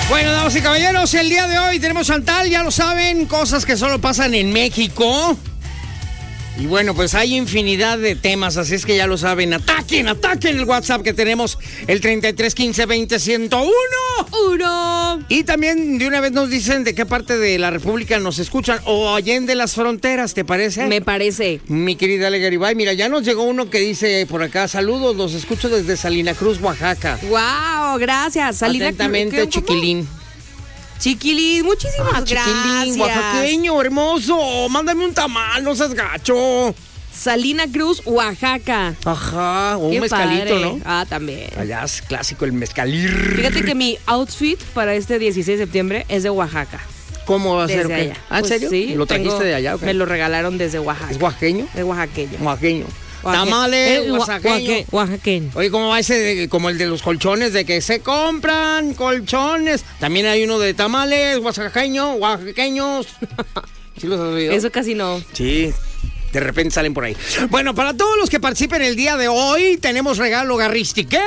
Bueno, damas y caballeros, el día de hoy tenemos Chantal, ya lo saben, cosas que solo pasan en México. Y bueno, pues hay infinidad de temas, así es que ya lo saben. Ataquen el WhatsApp que tenemos, el 33 15 20 101. Y también de una vez nos dicen de qué parte de la República nos escuchan o allende las fronteras, ¿te parece? Me parece. Mi querida Ale Garibay, mira, ya nos llegó uno que dice por acá, saludos, los escucho desde Salina Cruz, Oaxaca. Wow, gracias. Salina Atentamente, Chiquilín. Chiquilín, muchísimas gracias. Chiquilín, oaxaqueño, hermoso. Mándame un tamal, no seas gacho. Salina Cruz, Oaxaca. Ajá, o un mezcalito, padre, ¿no? Ah, también. Allá es clásico el mezcalir. Fíjate que mi outfit para este 16 de septiembre es de Oaxaca. ¿Cómo va a ser? Desde allá. ¿Ah, en Pues serio? sí. ¿Lo trajiste de allá o qué? Me lo regalaron desde Oaxaca. ¿Es oaxaqueño? Es oaxaqueño. Oaxaqueño. Tamales, oaxaqueño. Oaxaqueño. Oye, ¿cómo va ese, como el de los colchones, de que se compran colchones? También hay uno de tamales, oaxaqueños. ¿Sí los has oído? Eso casi no. Sí, de repente salen por ahí. Bueno, para todos los que participen el día de hoy, tenemos regalo garristique.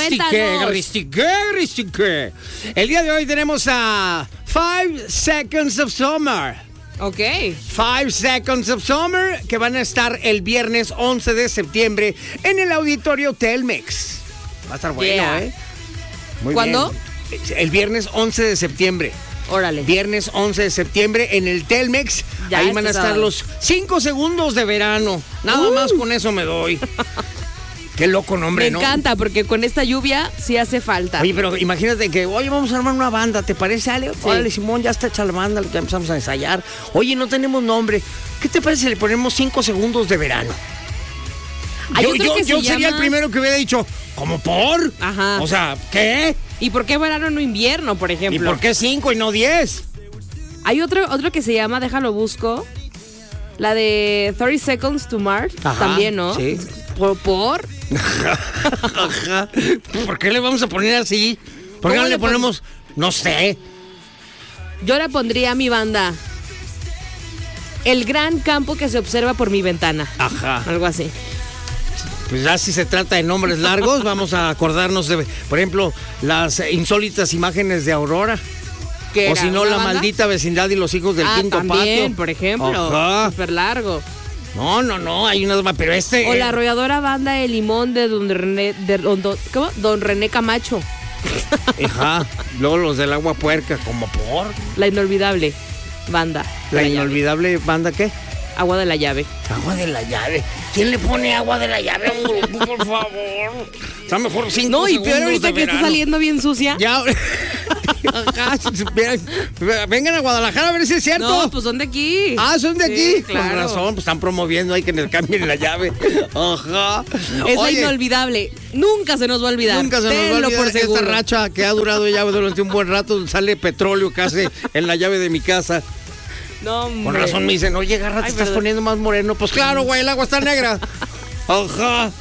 El día de hoy tenemos a 5 Seconds of Summer. Ok. 5 Seconds of Summer, que van a estar el viernes 11 de septiembre en el Auditorio Telmex. Va a estar bueno, Yeah. ¿eh? Muy ¿Cuándo? bien. El viernes 11 de septiembre. Órale. Viernes 11 de septiembre en el Telmex. Ya ahí van a estar sábado. los 5 segundos de verano. Nada más con eso me doy. Qué loco nombre, Me ¿no? encanta porque con esta lluvia sí hace falta. Oye, pero imagínate que, oye, vamos a armar una banda, ¿te parece, Ale? Sí. Órale, Simón, ya está hecha la banda, ya empezamos a ensayar. Oye, no tenemos nombre. ¿Qué te parece si le ponemos 5 segundos de verano? Hay otro que se sería llama- el primero que hubiera dicho, ¿cómo por? Ajá. O sea, ¿qué? ¿Y por qué verano no invierno, por ¿Y ejemplo? por qué 5 y no 10? Hay otro que se llama, déjalo busco, la de 30 Seconds to Mars, Ajá, también, ¿no? sí. ¿Por? Ajá. ¿Por qué le vamos a poner así? ¿Por qué ¿Cómo no le le ponemos, no sé? Yo le pondría a mi banda el gran campo que se observa por mi ventana. Ajá. Algo así. Pues ya si se trata de nombres largos, vamos a acordarnos de, por ejemplo, las insólitas imágenes de Aurora. ¿Qué O era, si no, una la banda? maldita vecindad y los hijos del quinto también, patio. por ejemplo. Ajá. Súper largo. No, hay unas más, pero este... O la arrolladora banda El Limón de Don René, ¿cómo? Don René Camacho. Ajá. Luego los del agua puerca, como por... La inolvidable banda. de La llave. inolvidable banda, ¿qué? Agua de la llave. Agua de la llave. ¿Quién le pone agua de la llave a un grupo, por favor? Está mejor 5 No, y segundos peor ahorita de que está verano. saliendo bien sucia. Ya. Ajá, si supieran. Vengan a Guadalajara a ver si es cierto. No, pues son de aquí. Ah, son de Sí, aquí. claro. Con razón, pues están promoviendo ahí que les cambien la llave. Ajá. Es la Oye, inolvidable. Nunca se nos va a olvidar. nunca se nos va a Tenlo olvidar por esta seguro. racha que ha durado ya durante un buen rato. Sale petróleo casi en la llave de mi casa. No, hombre. Con razón me dicen, oye, Garra, te Ay, estás perdón. poniendo más moreno. Pues claro, güey, el agua está negra. Ajá.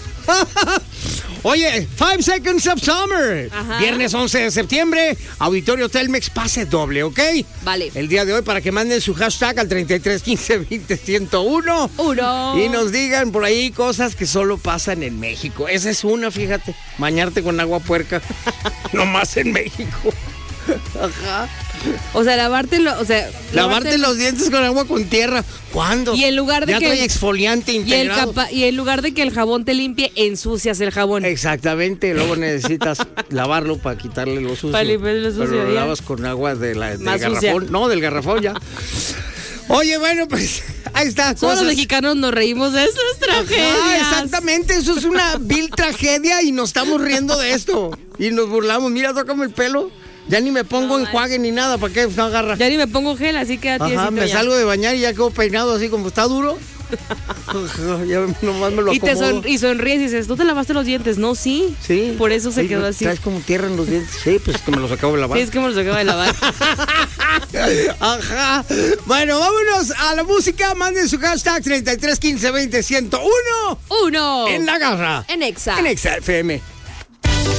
Oye, 5 Seconds of Summer. Ajá. Viernes 11 de septiembre, Auditorio Telmex, pase doble, ¿ok? Vale. El día de hoy para que manden su hashtag al 33 15 20 101. Uno. Y nos digan por ahí cosas que solo pasan en México. Esa es una, fíjate. Bañarte con agua puerca. Nomás en México. Ajá. O sea, lavarte Los dientes con agua con tierra. ¿Cuándo? Y en lugar de ya que- trae exfoliante integrado. y en lugar de que el jabón te limpie, ensucias el jabón. Exactamente, luego necesitas lavarlo para quitarle lo sucio. Para limpiarle lo sucio, Pero lo ya. lavas con agua del Más garrafón. sucia. No, del garrafón ya. Oye, bueno, pues ahí está. Todos los cosas. mexicanos nos reímos de esas tragedias. Ah, exactamente, eso es una vil tragedia y nos estamos riendo de esto. Y nos burlamos. Mira, tócame el pelo. Ya ni me pongo enjuague ni nada, ¿para qué no agarra? Ya ni me pongo gel, así que Ajá, me salgo de bañar y ya quedo peinado así como está duro. Ya nomás me lo acomodo. Y sonríes y dices, ¿tú te lavaste los dientes? No, sí. Sí. Por eso se Sí, quedó así. Traes como tierra en los dientes. Sí, pues que me los acabo de lavar. Sí, es que me los acabo de lavar. Ajá. Bueno, vámonos a la música. Manden su hashtag 33 15 20 101 Uno. en la garra. En Exa. En Exa FM.